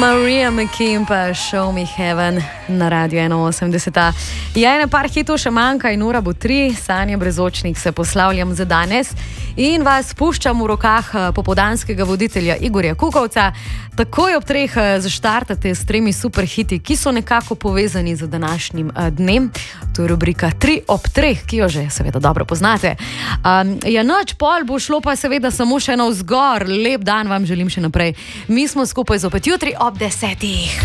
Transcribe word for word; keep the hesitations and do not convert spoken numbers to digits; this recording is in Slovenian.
Marija McKim pa Show Me Heaven na Radio ena osemdeset. Ja, ene par hitov še manjka in ura bo tri, Sanje Brezočnik se poslavljam za danes in vas puščam v rokah popoldanskega voditelja Igorja Kukovca. Takoj ob treh zaštartate s tremi super hiti, ki so nekako povezani z današnjim dnem. To je rubrika tri ob treh, ki jo že seveda dobro poznate. Um, ja, noč pol bo šlo pa seveda samo še navzgor. Lep dan vam želim še naprej. Mi smo skupaj zopet jutri ob desetih.